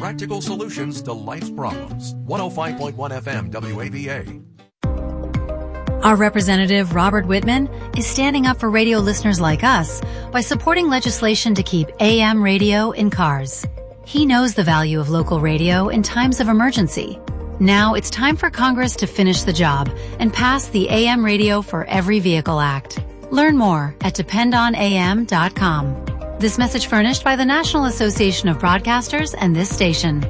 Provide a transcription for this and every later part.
practical solutions to life's problems. 105.1 FM WAVA. Our representative, Robert Whitman, is standing up for radio listeners like us by supporting legislation to keep AM radio in cars. He knows the value of local radio in times of emergency. Now it's time for Congress to finish the job and pass the AM Radio for Every Vehicle Act. Learn more at dependonam.com. This message furnished by the National Association of Broadcasters and this station.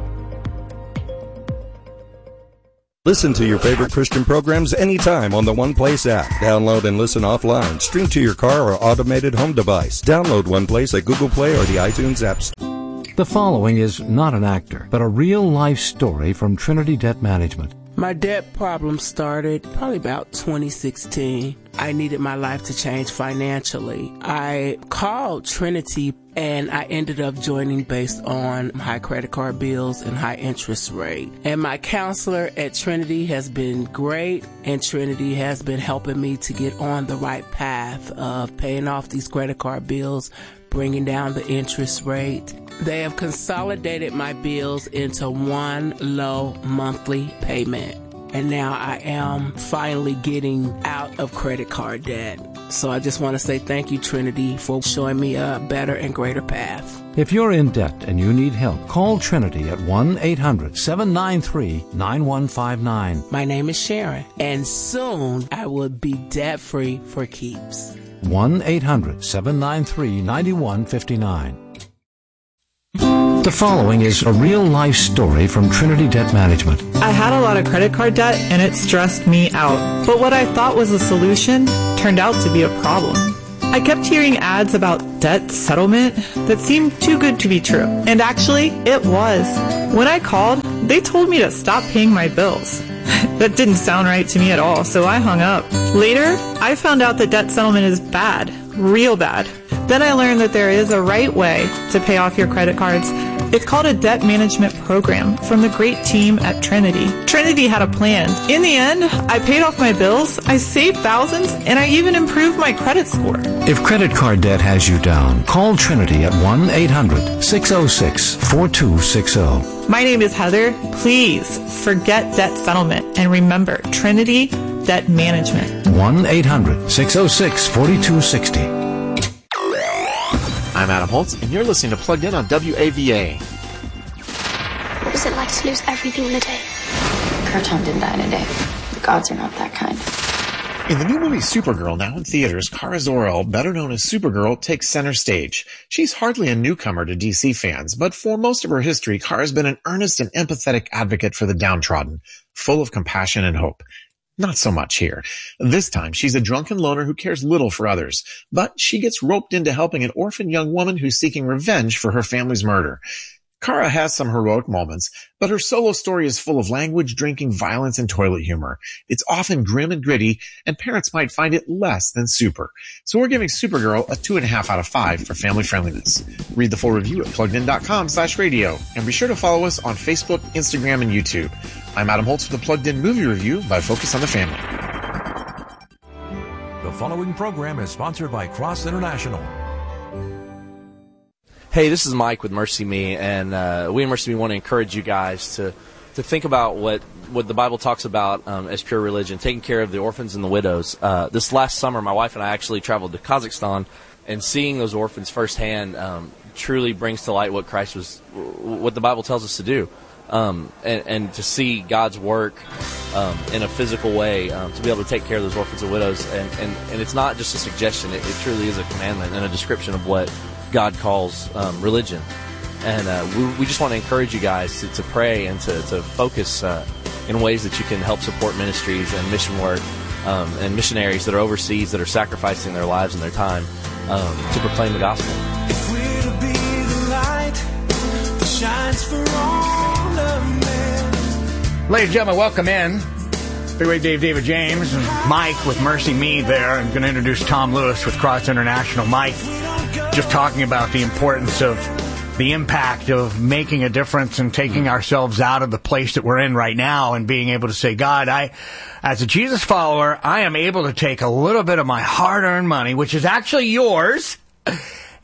Listen to your favorite Christian programs anytime on the One Place app. Download and listen offline. Stream to your car or automated home device. Download One Place at Google Play or the iTunes App Store. The following is not an actor, but a real-life story from Trinity Debt Management. My debt problem started probably about 2016. I needed my life to change financially. I called Trinity and I ended up joining based on high credit card bills and high interest rate. And my counselor at Trinity has been great, and Trinity has been helping me to get on the right path of paying off these credit card bills, bringing down the interest rate. They have consolidated my bills into one low monthly payment. And now I am finally getting out of credit card debt. So I just want to say thank you, Trinity, for showing me a better and greater path. If you're in debt and you need help, call Trinity at 1-800-793-9159. My name is Sharon, and soon I will be debt-free for keeps. 1-800-793-9159. The following is a real-life story from Trinity Debt Management. I had a lot of credit card debt, and it stressed me out. But what I thought was a solution turned out to be a problem. I kept hearing ads about debt settlement that seemed too good to be true. And actually, it was. When I called, they told me to stop paying my bills. That didn't sound right to me at all, so I hung up. Later, I found out that debt settlement is bad, real bad. Then I learned that there is a right way to pay off your credit cards. It's called a debt management program from the great team at Trinity. Trinity had a plan. In the end, I paid off my bills, I saved thousands, and I even improved my credit score. If credit card debt has you down, call Trinity at 1-800-606-4260. My name is Heather. Please forget debt settlement and remember Trinity Debt Management. 1-800-606-4260. I'm Adam Holtz, and you're listening to Plugged In on WAVA. What was it like to lose everything in a day? Kurton didn't die in a day. The gods are not that kind. In the new movie Supergirl, now in theaters, Kara Zor-El, better known as Supergirl, takes center stage. She's hardly a newcomer to DC fans, but for most of her history, Kara's been an earnest and empathetic advocate for the downtrodden, full of compassion and hope. Not so much here. This time, she's a drunken loner who cares little for others, but she gets roped into helping an orphaned young woman who's seeking revenge for her family's murder. Kara has some heroic moments, but her solo story is full of language, drinking, violence, and toilet humor. It's often grim and gritty, and parents might find it less than super. So we're giving Supergirl a 2.5 out of 5 for family friendliness. Read the full review at PluggedIn.com/radio, and be sure to follow us on Facebook, Instagram, and YouTube. I'm Adam Holtz with the Plugged In movie review by Focus on the Family. The following program is sponsored by Cross International. Hey, this is Mike with Mercy Me, and we at Mercy Me want to encourage you guys to think about what the Bible talks about as pure religion, taking care of the orphans and the widows. This last summer, my wife and I actually traveled to Kazakhstan, and seeing those orphans firsthand truly brings to light what what the Bible tells us to do. And to see God's work in a physical way, to be able to take care of those orphans and widows. And it's not just a suggestion. It truly is a commandment and a description of what God calls religion. And we just want to encourage you guys to pray and to focus in ways that you can help support ministries and mission work and missionaries that are overseas that are sacrificing their lives and their time to proclaim the gospel. If we're to be the light that shines for all. Ladies and gentlemen, welcome in. Big Wave David James, Mike with Mercy Me there. I'm going to introduce Tom Lewis with Cross International. Mike, just talking about the importance of the impact of making a difference and taking ourselves out of the place that we're in right now and being able to say, God, as a Jesus follower, I am able to take a little bit of my hard-earned money, which is actually yours,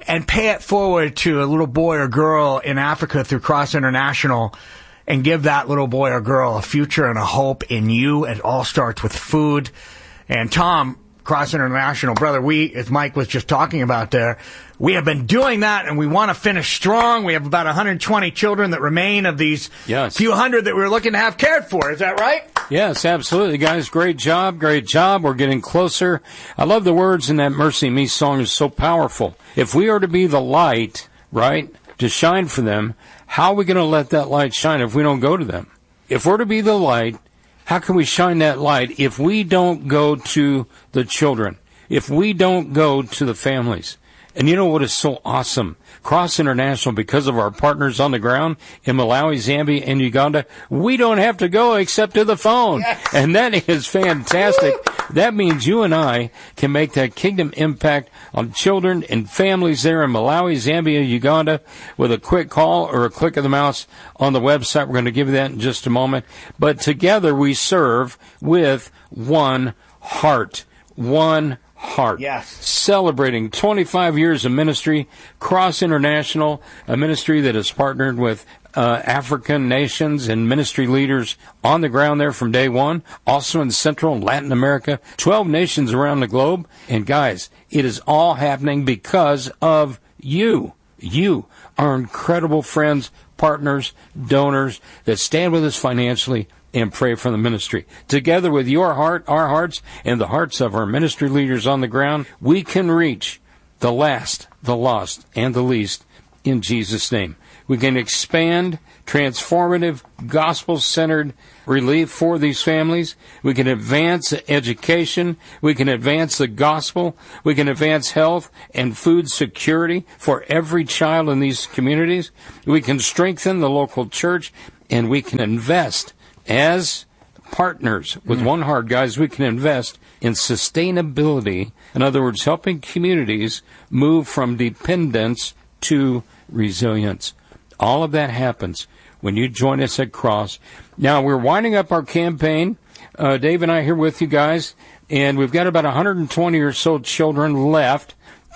and pay it forward to a little boy or girl in Africa through Cross International and give that little boy or girl a future and a hope in you. It all starts with food. And Tom, Cross International, brother, as Mike was just talking about there, we have been doing that, and we want to finish strong. We have about 120 children that remain of these few hundred that we're looking to have cared for. Is that right? Yes, absolutely, guys. Great job. Great job. We're getting closer. I love the words in that Mercy Me song. Is so powerful. If we are to be the light, right, to shine for them, how are we going to let that light shine if we don't go to them? If we're to be the light, how can we shine that light if we don't go to the children, if we don't go to the families? And you know what is so awesome? Cross International, because of our partners on the ground in Malawi, Zambia, and Uganda, we don't have to go except to the phone. Yes. And that is fantastic. That means you and I can make that kingdom impact on children and families there in Malawi, Zambia, Uganda with a quick call or a click of the mouse on the website. We're going to give you that in just a moment. But together we serve with one heart. One heart. Yes. Celebrating 25 years of ministry, Cross International, a ministry that has partnered with African nations and ministry leaders on the ground there from day one, also in Central and Latin America, 12 nations around the globe. And guys, it is all happening because of you. You are incredible friends, partners, donors that stand with us financially and pray for the ministry. Together with your heart, our hearts, and the hearts of our ministry leaders on the ground, we can reach the last, the lost, and the least in Jesus' name. We can expand transformative, gospel-centered relief for these families. We can advance education. We can advance the gospel. We can advance health and food security for every child in these communities. We can strengthen the local church, and we can invest as partners with one heart, guys. We can invest in sustainability. In other words, helping communities move from dependence to resilience. All of that happens when you join us at Cross. Now, we're winding up our campaign. Dave and I are here with you guys, and we've got about 120 or so children left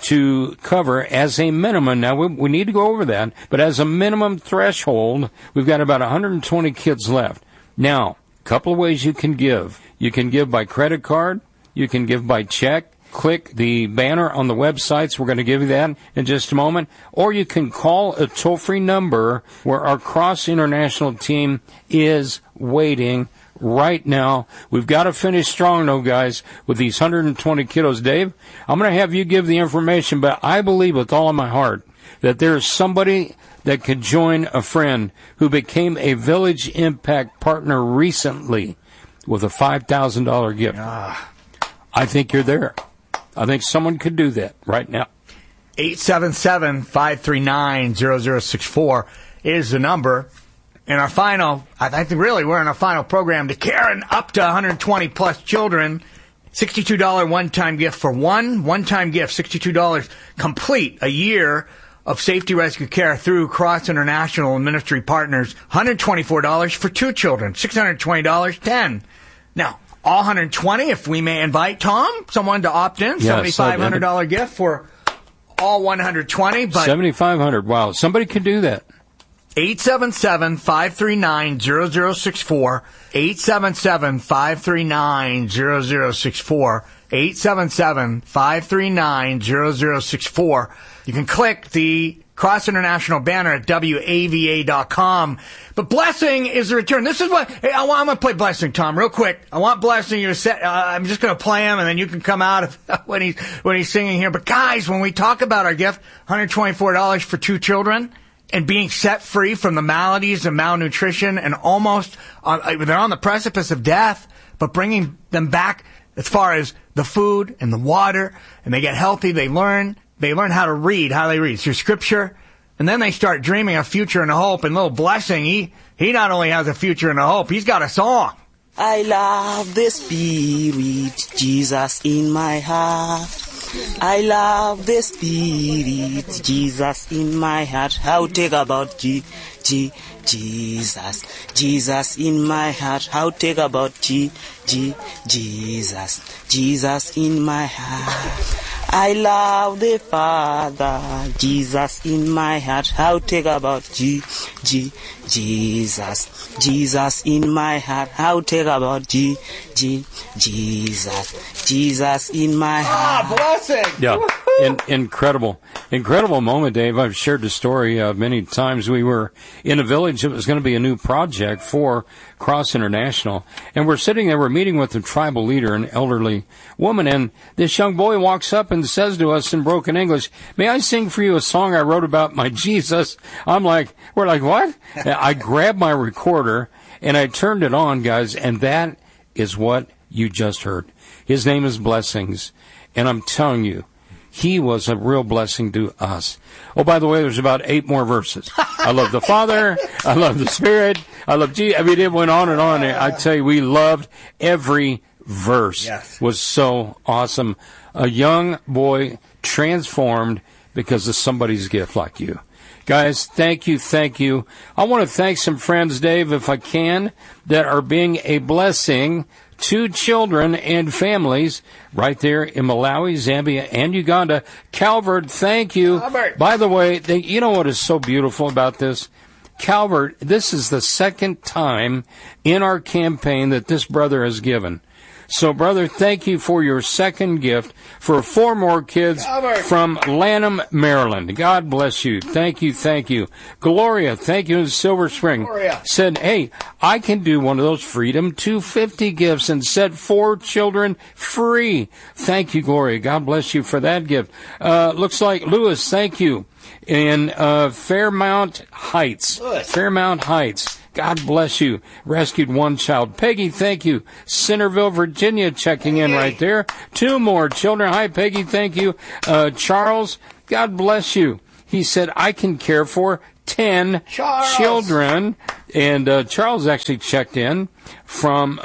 to cover as a minimum. Now, we need to go over that, but as a minimum threshold, we've got about 120 kids left. Now, a couple of ways you can give. You can give by credit card. You can give by check. Click the banner on the websites. We're going to give you that in just a moment. Or you can call a toll-free number where our Cross International team is waiting right now. We've got to finish strong, though, guys, with these 120 kiddos. Dave, I'm going to have you give the information, but I believe with all of my heart that there is somebody that could join a friend who became a Village Impact partner recently with a $5,000 gift. I think you're there. I think someone could do that right now. 877-539-0064 is the number. In our final, I think really we're in our final program to care up to 120 plus children. $62 one-time gift for one-time gift, $62 complete a year of safety rescue care through Cross International and ministry partners. $124 for two children, $620, 10. Now, all 120, if we may invite Tom, someone to opt in, $7,500 gift for all 120. But $7,500, wow, somebody could do that. 877-539-0064, 877-539-0064, 877-539-0064. You can click the Cross International banner at WAVA.com. But blessing is the return. This is what I'm going to play blessing, Tom, real quick. I want blessing you to set. I'm just going to play him, and then you can come out when he's singing here. But guys, when we talk about our gift, $124 for two children, and being set free from the maladies and malnutrition, and almost they're on the precipice of death, but bringing them back as far as the food and the water, and they get healthy. They learn how to read, through Scripture, and then they start dreaming a future and a hope. And little blessing, he not only has a future and a hope, he's got a song. I love the Spirit, Jesus in my heart. I love the Spirit, Jesus in my heart. How take about Jesus, Jesus in my heart. How take about Jesus, Jesus in my heart. I love the Father, Jesus in my heart. How take about Jesus, Jesus in my heart. How take about Jesus in my heart. Blessing! Yeah, incredible moment, Dave. I've shared the story many times. We were in a village that was going to be a new project for Cross International, and we're sitting there, we're meeting with the tribal leader, an elderly woman, and this young boy walks up and says to us in broken English, "May I sing for you a song I wrote about my Jesus?" We're like, what? I grabbed my recorder and I turned it on, guys, and that is what you just heard. His name is Blessings, and I'm telling you, he was a real blessing to us. Oh, by the way, there's about 8 more verses. I love the Father. I love the Spirit. I love Jesus. I mean, it went on and on. I tell you, we loved every verse. Yes. Was so awesome. A young boy transformed because of somebody's gift like you. Guys, thank you, thank you. I want to thank some friends, Dave, if I can, that are being a blessing to children and families right there in Malawi, Zambia, and Uganda. Calvert, thank you. Calvert. By the way, you know what is so beautiful about this? Calvert, this is the second time in our campaign that this brother has given. So, brother, thank you for your second gift for 4 more kids from Lanham, Maryland. God bless you. Thank you, thank you. Gloria, thank you in Silver Spring. Gloria said, hey, I can do one of those Freedom 250 gifts and set 4 children free. Thank you, Gloria. God bless you for that gift. Looks like Lewis, thank you. In Fairmount Heights. Fairmount Heights. God bless you. Rescued 1 child. Peggy, thank you. Centerville, Virginia, checking in right there. 2 more children. Hi, Peggy, thank you. Charles, God bless you. He said, I can care for 10 children. And Charles actually checked in from,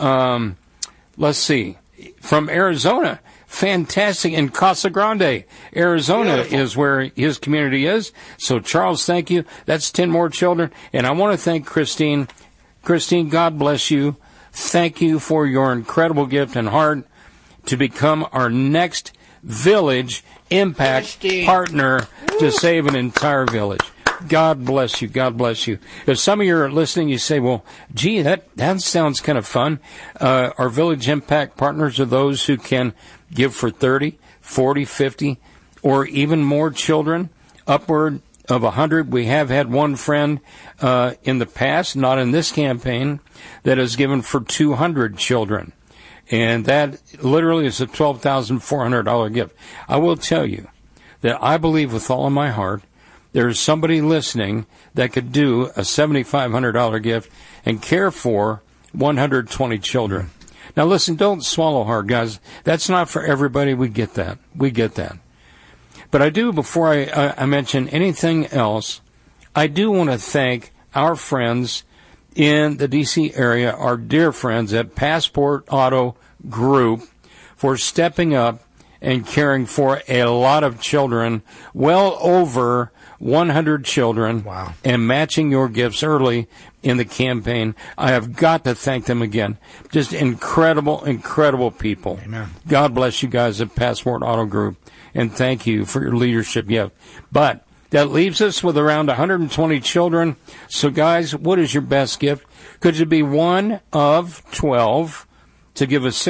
from Arizona. Fantastic. In Casa Grande, Arizona is where his community is. So, Charles, thank you. That's 10 more children. And I want to thank Christine. Christine, God bless you. Thank you for your incredible gift and heart to become our next village impact partner to save an entire village. God bless you. God bless you. If some of you are listening, you say, well, gee, that sounds kind of fun. Our village impact partners are those who can give for 30, 40, 50, or even more children, upward of 100. We have had one friend in the past, not in this campaign, that has given for 200 children. And that literally is a $12,400 gift. I will tell you that I believe with all of my heart there's somebody listening that could do a $7,500 gift and care for 120 children. Now, listen, don't swallow hard, guys. That's not for everybody. We get that. We get that. But I do, before I mention anything else, I do want to thank our friends in the D.C. area, our dear friends at Passport Auto Group, for stepping up and caring for a lot of children, well over 100 children, wow, and matching your gifts early in the campaign. I have got to thank them again. Just incredible, incredible people. Amen. God bless you guys at Passport Auto Group, and thank you for your leadership. Yeah, but that leaves us with around 120 children. So, guys, what is your best gift? Could you be one of 12 to give a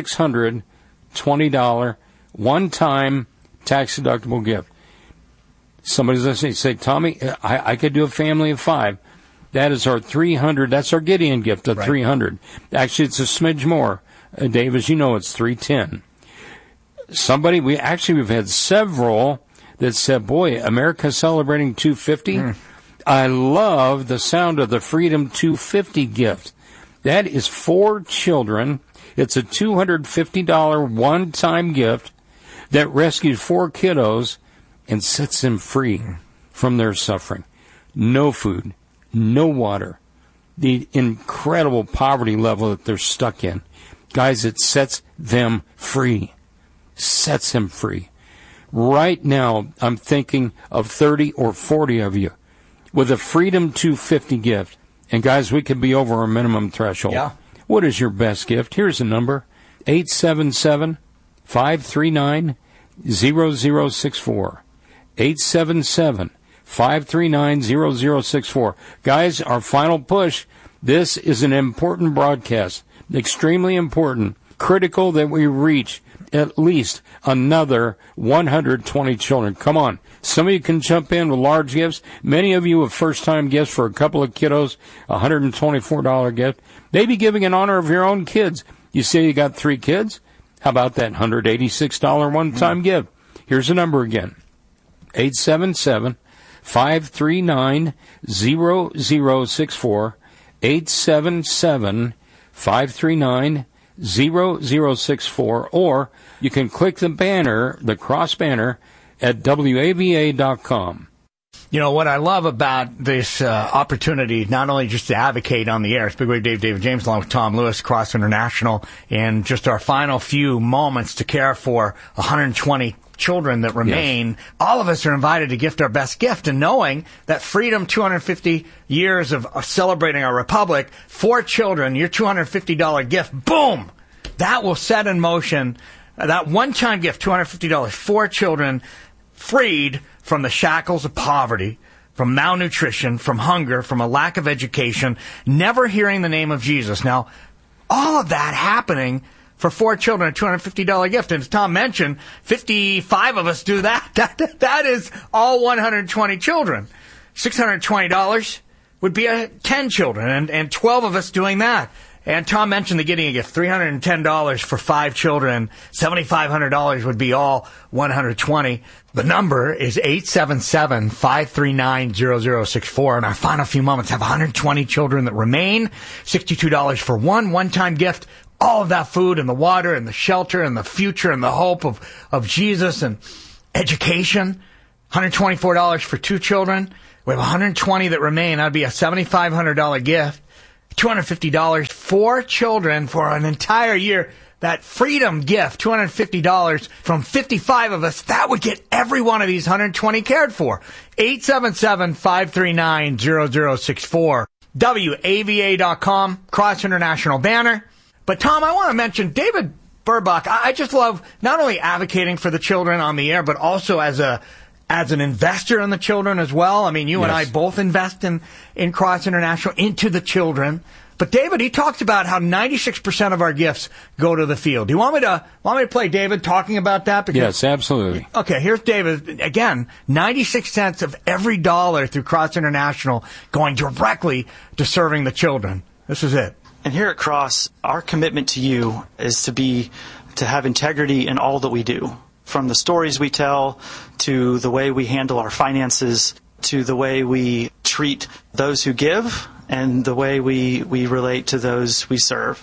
$620 one-time tax-deductible gift? Somebody's listening, say, Tommy, I could do a family of 5. That is our 300. That's our Gideon gift of 300. Actually, it's a smidge more. Dave, as you know, it's 310. We've had several that said, boy, America's celebrating 250. I love the sound of the Freedom 250 gift. That is 4 children. It's a $250 one-time gift that rescues 4 kiddos and sets them free from their suffering. No food, no water, the incredible poverty level that they're stuck in. Guys, it sets them free. Sets them free. Right now, I'm thinking of 30 or 40 of you with a Freedom 250 gift. And guys, we could be over our minimum threshold. Yeah. What is your best gift? Here's the number, 877-539-9999. 0064. 877-539-0064. Guys, our final push. This is an important broadcast, extremely important, critical that we reach at least another 120 children. Come on. Some of you can jump in with large gifts. Many of you have first-time gifts for a couple of kiddos, $124 gift. Maybe giving in honor of your own kids. You say you got 3 kids? How about that $186 one-time gift? Here's the number again. 877-539-0064. 877-539-0064. Or you can click the banner, the cross banner, at WAVA.com. You know, what I love about this opportunity, not only just to advocate on the air, it's Big Wave David James along with Tom Lewis, Cross International, and just our final few moments to care for 120 children that remain. Yes. All of us are invited to gift our best gift, and knowing that Freedom 250 years of celebrating our republic, 4 children, your $250 gift, boom! That will set in motion that one-time gift, $250, 4 children freed from the shackles of poverty, from malnutrition, from hunger, from a lack of education, never hearing the name of Jesus. Now, all of that happening for 4 children, a $250 gift. And as Tom mentioned, 55 of us do that. That is all 120 children. $620 would be 10 children, and 12 of us doing that. And Tom mentioned the getting a gift, $310 for 5 children, $7,500 would be all 120. The number is 877-539-0064. In our final few moments, have 120 children that remain, $62 for one-time gift. All of that food and the water and the shelter and the future and the hope of Jesus and education. $124 for 2 children. We have 120 that remain. That'd be a $7,500 gift. $250 for children for an entire year. That freedom gift, $250 from 55 of us, that would get every one of these 120 cared for. 877-539-0064. WAVA.com, Cross International banner. But Tom, I want to mention David Burbuck. I just love not only advocating for the children on the air, but also as an investor in the children as well. I mean, you and I both invest in Cross International into the children. But David, he talks about how 96% of our gifts go to the field. Do you want me to play David talking about that? Because, yes, absolutely. Okay, here's David. Again, 96 cents of every dollar through Cross International going directly to serving the children. This is it. And here at Cross, our commitment to you is to have integrity in all that we do. From the stories we tell, to the way we handle our finances, to the way we treat those who give, and the way we relate to those we serve.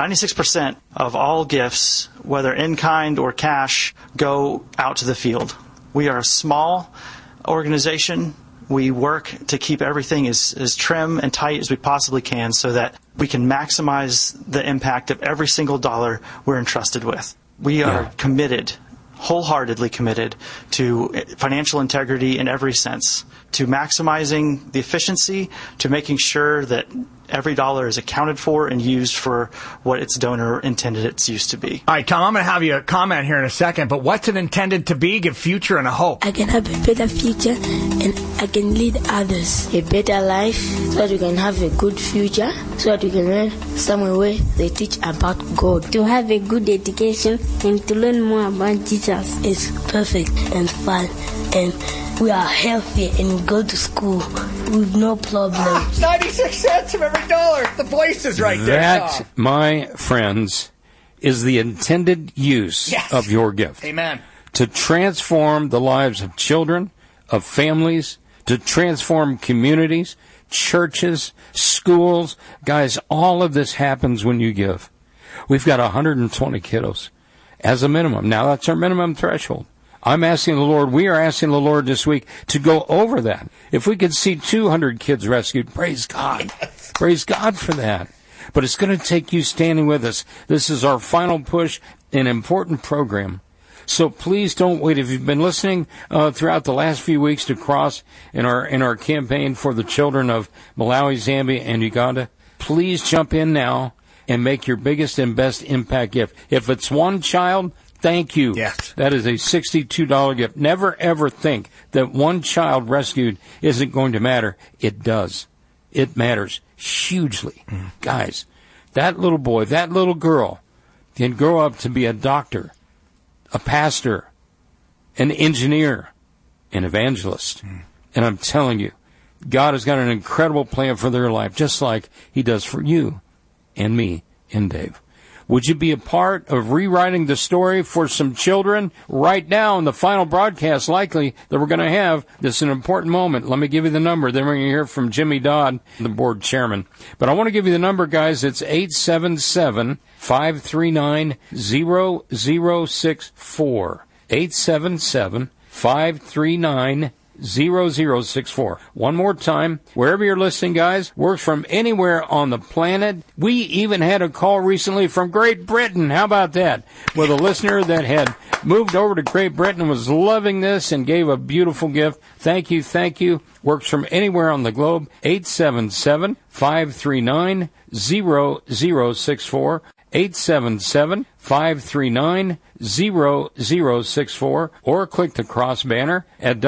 96% of all gifts, whether in kind or cash, go out to the field. We are a small organization. We work to keep everything as trim and tight as we possibly can so that we can maximize the impact of every single dollar we're entrusted with. We are committed, wholeheartedly committed to financial integrity in every sense, to maximizing the efficiency, to making sure that every dollar is accounted for and used for what its donor intended its use to be. All right, Tom, I'm going to have you comment here in a second, but what's it intended to be? Give future and a hope. I can have a better future and I can lead others a better life so that we can have a good future, so that we can learn somewhere where they teach about God. To have a good education and to learn more about Jesus. It's perfect and fun, and we are healthy and we go to school with no problem. 96 cents of every dollar. The voice is right there. That, my friends, is the intended use of your gift. Amen. To transform the lives of children, of families, to transform communities, churches, schools. Guys, all of this happens when you give. We've got 120 kiddos as a minimum. Now, that's our minimum threshold. I'm asking the Lord, we are asking the Lord this week to go over that. If we could see 200 kids rescued, praise God. Praise God for that. But it's going to take you standing with us. This is our final push, an important program. So please don't wait. If you've been listening throughout the last few weeks to Cross in our campaign for the children of Malawi, Zambia, and Uganda, please jump in now and make your biggest and best impact gift. If it's one child, Thank you. Yes. That is a $62 gift. Never, ever think that one child rescued isn't going to matter. It does. It matters hugely. Guys, that little boy, that little girl can grow up to be a doctor, a pastor, an engineer, an evangelist. And I'm telling you, God has got an incredible plan for their life, just like he does for you and me and Dave. Would you be a part of rewriting the story for some children right now in the final broadcast likely that we're going to have? This is an important moment. Let me give you the number. Then we're going to hear from Jimmy Dodd, the board chairman. But I want to give you the number, guys. It's 877-539-0064. 877-539-0064. 0064. One more time, wherever you're listening, guys, works from anywhere on the planet. We even had a call recently from Great Britain. How about that? With a listener that had moved over to Great Britain and was loving this and gave a beautiful gift. Thank you, thank you. Works from anywhere on the globe. 877-539-0064. 877-539-0064 or click the cross banner at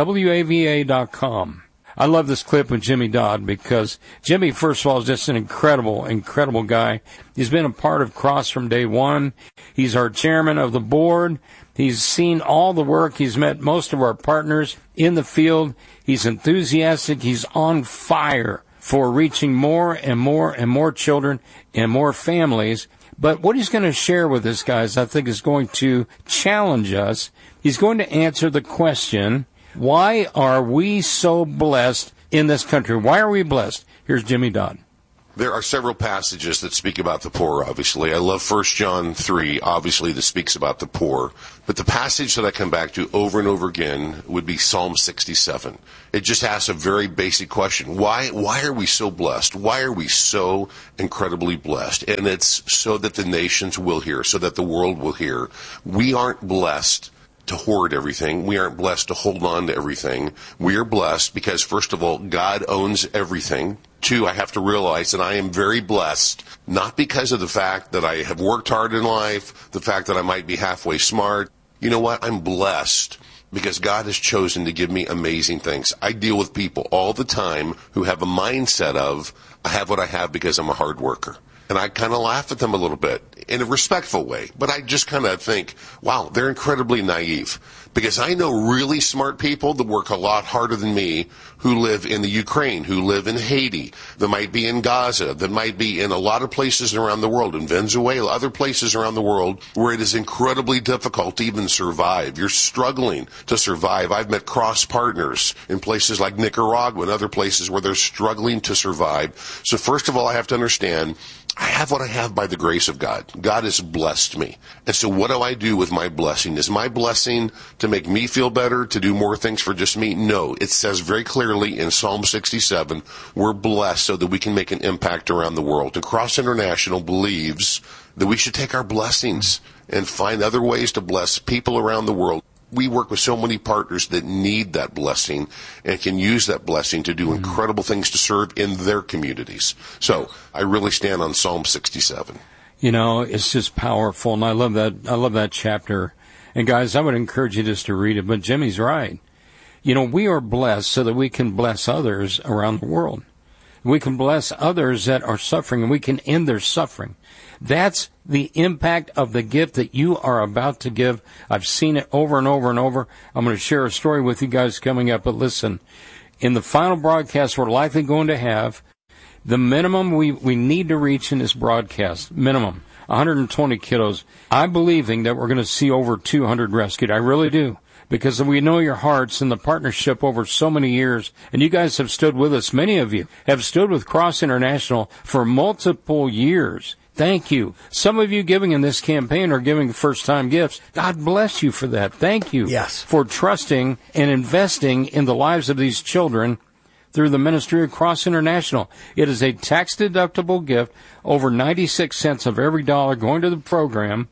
WAVA.com. I love this clip with Jimmy Dodd because Jimmy, first of all, is just an incredible, incredible guy. He's been a part of Cross from day one. He's our chairman of the board. He's seen all the work. He's met most of our partners in the field. He's enthusiastic. He's on fire for reaching more and more and more children and more families. But what he's going to share with us, guys, I think is going to challenge us. He's going to answer the question, why are we so blessed in this country? Why are we blessed? Here's Jimmy Dodd. There are several passages that speak about the poor, obviously. I love 1 John 3, obviously, that speaks about the poor. But the passage that I come back to over and over again would be Psalm 67. It just asks a very basic question. Why are we so blessed? Why are we so incredibly blessed? And it's so that the nations will hear, so that the world will hear. We aren't blessed to hoard everything. We aren't blessed to hold on to everything. We are blessed because, first of all, God owns everything. 2, I have to realize that I am very blessed, not because of the fact that I have worked hard in life, the fact that I might be halfway smart. You know what? I'm blessed because God has chosen to give me amazing things. I deal with people all the time who have a mindset of, I have what I have because I'm a hard worker. And I kind of laugh at them a little bit in a respectful way. But I just kind of think, wow, they're incredibly naive. Because I know really smart people that work a lot harder than me who live in the Ukraine, who live in Haiti, that might be in Gaza, that might be in a lot of places around the world, in Venezuela, other places around the world where it is incredibly difficult to even survive. You're struggling to survive. I've met cross partners in places like Nicaragua and other places where they're struggling to survive. So first of all, I have to understand, I have what I have by the grace of God. God has blessed me. And so what do I do with my blessing? Is my blessing to make me feel better, to do more things for just me? No. It says very clearly in Psalm 67, we're blessed so that we can make an impact around the world. And Cross International believes that we should take our blessings and find other ways to bless people around the world. We work with so many partners that need that blessing and can use that blessing to do incredible things to serve in their communities. So I really stand on Psalm 67. You know, it's just powerful, and I love that chapter. And guys, I would encourage you just to read it, but Jimmy's right. You know, we are blessed so that we can bless others around the world. We can bless others that are suffering, and we can end their suffering. That's the impact of the gift that you are about to give. I've seen it over and over and over. I'm going to share a story with you guys coming up. But listen, in the final broadcast we're likely going to have, the minimum we need to reach in this broadcast, minimum, 120 kiddos. I'm believing that we're going to see over 200 rescued. I really do. Because we know your hearts and the partnership over so many years. And you guys have stood with us. Many of you have stood with Cross International for multiple years. Thank you. Some of you giving in this campaign are giving first-time gifts. God bless you for that. Thank you for trusting and investing in the lives of these children through the ministry of Cross International. It is a tax-deductible gift, over 96 cents of every dollar going to the program,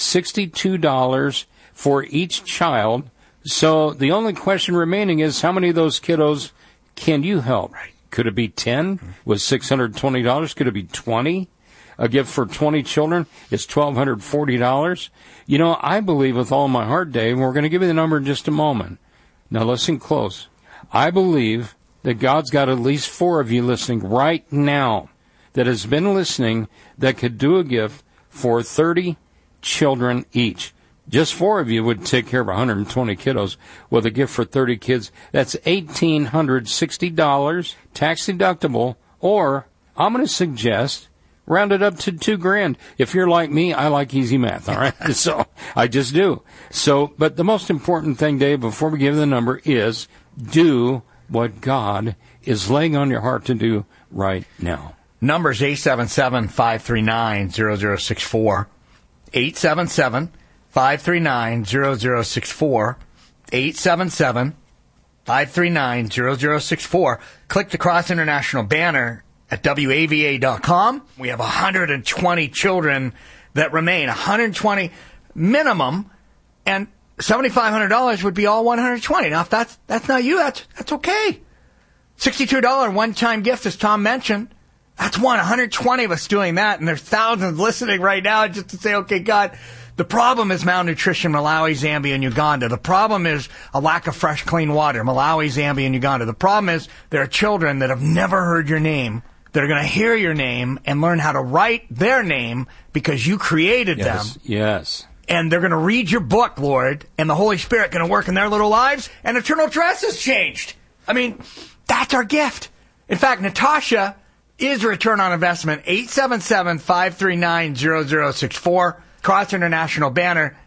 $62 for each child. So the only question remaining is how many of those kiddos can you help? Could it be 10 with $620? Could it be 20? A gift for 20 children is $1,240. You know, I believe with all my heart, Dave, and we're going to give you the number in just a moment. Now listen close. I believe that God's got at least 4 of you listening right now that has been listening that could do a gift for 30 children each. Just 4 of you would take care of 120 kiddos with a gift for 30 kids. That's $1,860, tax deductible, or I'm going to suggest round it up to $2,000. If you're like me, I like easy math, all right? So I just do. So, but the most important thing, Dave, before we give the number is do what God is laying on your heart to do right now. Number's 877-539-0064. 877-539-0064. 877-539-0064. Click the Cross International banner at WAVA.com. We have 120 children that remain, 120 minimum, and $7,500 would be all 120. Now, if that's not you, that's okay. $62 one-time gift, as Tom mentioned. That's 120 of us doing that, and there's thousands listening right now just to say, okay, God, the problem is malnutrition, Malawi, Zambia, and Uganda. The problem is a lack of fresh, clean water, Malawi, Zambia, and Uganda. The problem is there are children that have never heard your name that are going to hear your name and learn how to write their name because you created them. Yes. And they're going to read your book, Lord, and the Holy Spirit going to work in their little lives, and eternal dress has changed. I mean, that's our gift. In fact, Natasha is a return on investment. 877-539-0064. Cross International banner,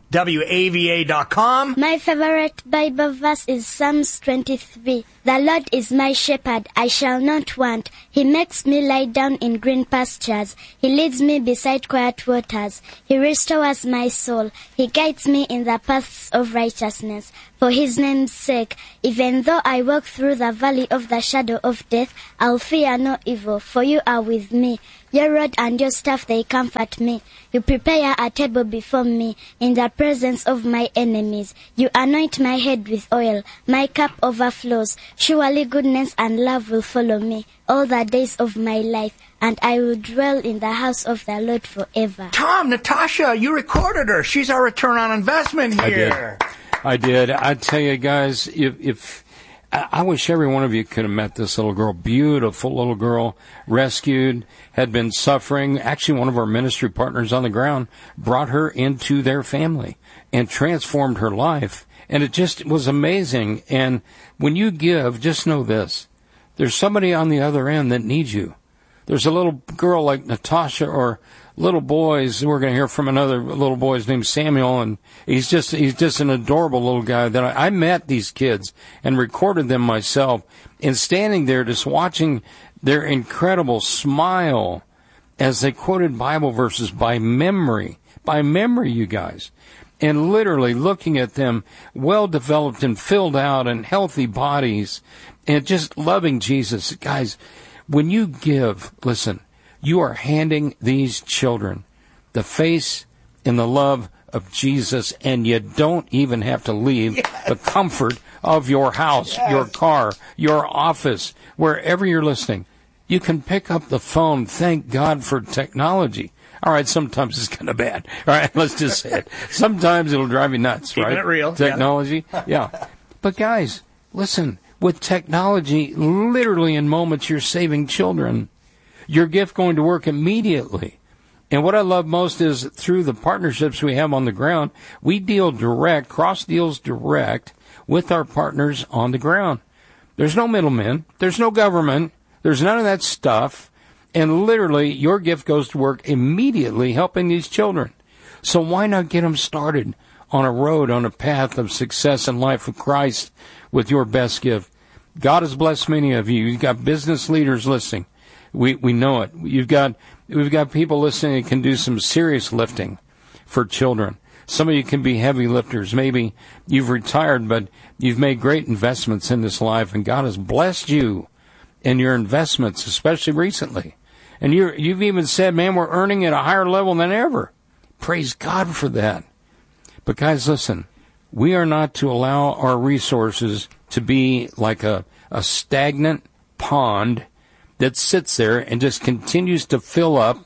WAVA.com. My favorite Bible verse is Psalms 23. The Lord is my shepherd, I shall not want. He makes me lie down in green pastures. He leads me beside quiet waters. He restores my soul. He guides me in the paths of righteousness. For his name's sake, even though I walk through the valley of the shadow of death, I'll fear no evil, for you are with me. Your rod and your staff, they comfort me. You prepare a table before me in the presence of my enemies. You anoint my head with oil. My cup overflows. Surely goodness and love will follow me all the days of my life, and I will dwell in the house of the Lord forever. Tom, Natasha, you recorded her. She's our return on investment here. I did. I tell you guys, if I wish every one of you could have met this little girl, beautiful little girl, rescued, had been suffering. Actually, one of our ministry partners on the ground brought her into their family and transformed her life. And it just was amazing. And when you give, just know this. There's somebody on the other end that needs you. There's a little girl like Natasha or little boys. We're going to hear from another little boy named Samuel, and he's just an adorable little guy that I met these kids and recorded them myself, and standing there just watching their incredible smile as they quoted Bible verses by memory, you guys, and literally looking at them well-developed and filled out and healthy bodies and just loving Jesus. Guys, when you give, listen, you are handing these children the face and the love of Jesus, and you don't even have to leave the comfort of your house, your car, your office, wherever you're listening. You can pick up the phone. Thank God for technology. All right, sometimes it's kind of bad. All right, let's just say it. Sometimes it'll drive you nuts, right? Keeping it real. Technology, yeah. But guys, listen, with technology, literally in moments, you're saving children. Your gift going to work immediately. And what I love most is through the partnerships we have on the ground, we deal direct, Cross deals direct with our partners on the ground. There's no middlemen. There's no government. There's none of that stuff. And literally, your gift goes to work immediately helping these children. So why not get them started on a road, on a path of success in life with Christ with your best gift? God has blessed many of you. You've got business leaders listening. We know it. We've got people listening that can do some serious lifting for children. Some of you can be heavy lifters. Maybe you've retired, but you've made great investments in this life, and God has blessed you in your investments, especially recently. And you've even said, man, we're earning at a higher level than ever. Praise God for that. But guys, listen, we are not to allow our resources to be like a stagnant pond that sits there and just continues to fill up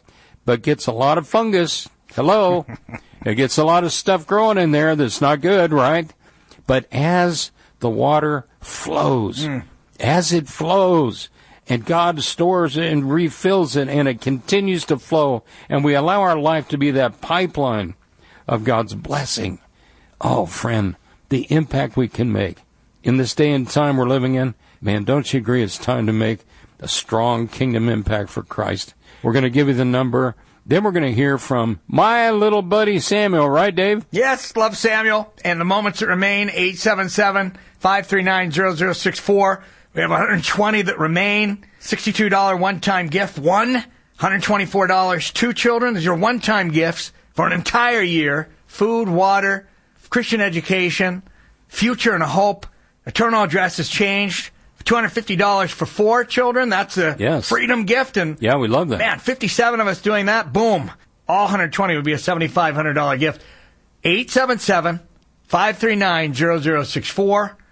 but gets a lot of fungus. Hello. It gets a lot of stuff growing in there that's not good, right? But as the water flows, as it flows, and God stores it and refills it, and it continues to flow, and we allow our life to be that pipeline of God's blessing. Oh, friend, the impact we can make in this day and time we're living in, man, don't you agree it's time to make a strong kingdom impact for Christ? We're going to give you the number. Then we're going to hear from my little buddy Samuel, right, Dave? Yes, love Samuel. And the moments that remain, 877-539-0064. We have 120 that remain. $62 one-time gift, one. $124, two children. These are one-time gifts for an entire year. Food, water, Christian education, future and a hope. Eternal address has changed. $250 for four children. That's a freedom gift. And yeah, we love that. Man, 57 of us doing that. Boom. All 120 would be a $7,500 gift. 877-539-0064.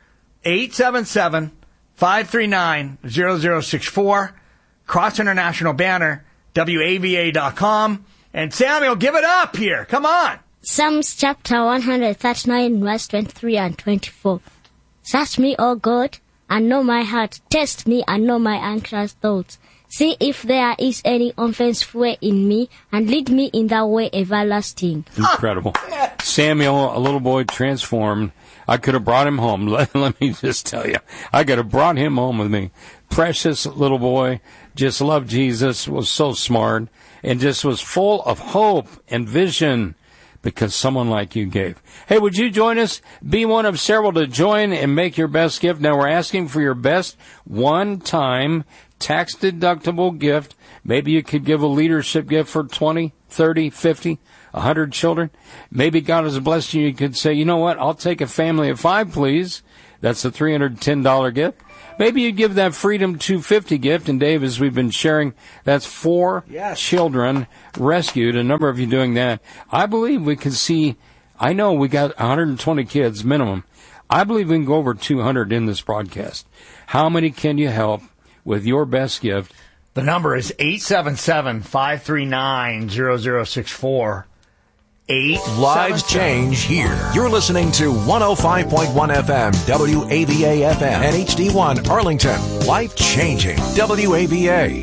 877-539-0064. Cross International banner, WAVA.com. And Samuel, give it up here. Come on. Psalms chapter 139, verse 23 and 24. Search me, O God, and know my heart. Test me and know my anxious thoughts. See if there is any offensive way in me, and lead me in that way everlasting. Incredible. Samuel, a little boy transformed. I could have brought him home. Let me just tell you. I could have brought him home with me. Precious little boy, just loved Jesus, was so smart, and just was full of hope and vision because someone like you gave. Hey, would you join us? Be one of several to join and make your best gift. Now, we're asking for your best one-time tax-deductible gift. Maybe you could give a leadership gift for 20, 30, 50, 100 children. Maybe God has blessed you. You could say, you know what, I'll take a family of 5, please. That's a $310 gift. Maybe you give that Freedom 250 gift, and Dave, as we've been sharing, that's 4 children rescued, a number of you doing that. I believe we can see, I know we got 120 kids minimum. I believe we can go over 200 in this broadcast. How many can you help with your best gift? The number is 877-539-0064. Lives change here. You're listening to 105.1 FM, WAVA FM, and HD1 Arlington. Life changing. WAVA.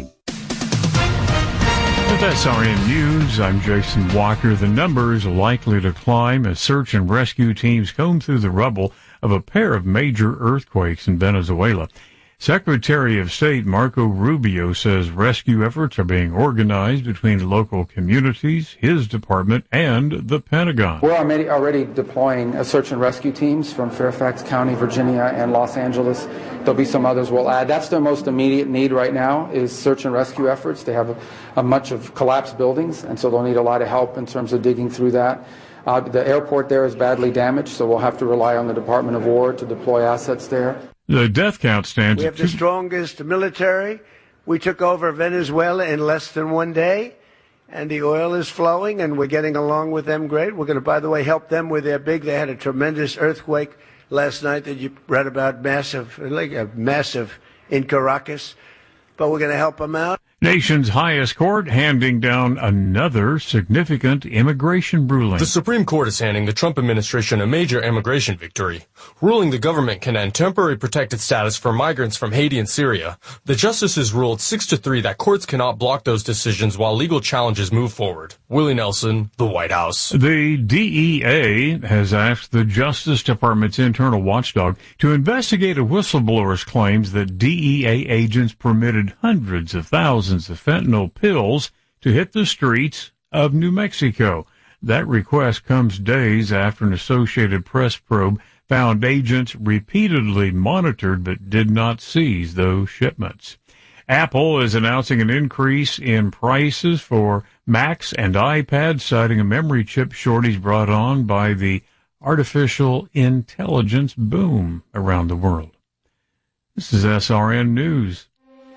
With SRN News, I'm Jason Walker. The numbers are likely to climb as search and rescue teams comb through the rubble of a pair of major earthquakes in Venezuela. Secretary of State Marco Rubio says rescue efforts are being organized between local communities, his department, and the Pentagon. We're already deploying search and rescue teams from Fairfax County, Virginia, and Los Angeles. There'll be some others we'll add. That's their most immediate need right now is search and rescue efforts. They have a much of collapsed buildings, and so they'll need a lot of help in terms of digging through that. The airport there is badly damaged, so we'll have to rely on the Department of War to deploy assets there. The death count stands. We have the strongest military. We took over Venezuela in less than 1 day, and the oil is flowing, and we're getting along with them great. We're going to, by the way, help them with their they had a tremendous earthquake last night that you read about, massive in Caracas, but we're going to help them out. Nation's highest court handing down another significant immigration ruling. The Supreme Court is handing the Trump administration a major immigration victory, ruling the government can end temporary protected status for migrants from Haiti and Syria. The justices ruled 6-3 that courts cannot block those decisions while legal challenges move forward. Willie Nelson, the White House. The DEA has asked the Justice Department's internal watchdog to investigate a whistleblower's claims that DEA agents permitted hundreds of thousands of fentanyl pills to hit the streets of New Mexico. That request comes days after an Associated Press probe found agents repeatedly monitored but did not seize those shipments. Apple is announcing an increase in prices for Macs and iPads, citing a memory chip shortage brought on by the artificial intelligence boom around the world. This is SRN News.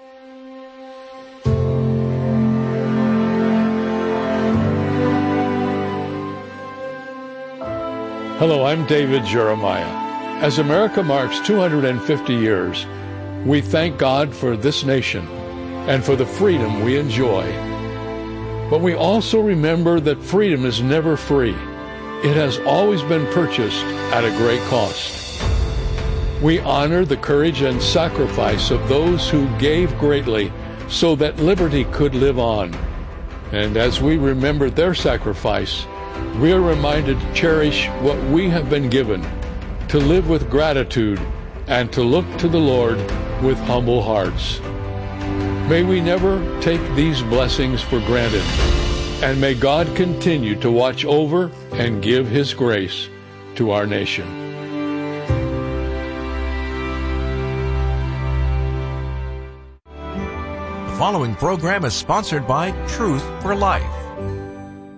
Hello, I'm David Jeremiah. As America marks 250 years, we thank God for this nation and for the freedom we enjoy. But we also remember that freedom is never free. It has always been purchased at a great cost. We honor the courage and sacrifice of those who gave greatly so that liberty could live on. And as we remember their sacrifice, we are reminded to cherish what we have been given, to live with gratitude, and to look to the Lord with humble hearts. May we never take these blessings for granted, and may God continue to watch over and give His grace to our nation. The following program is sponsored by Truth for Life.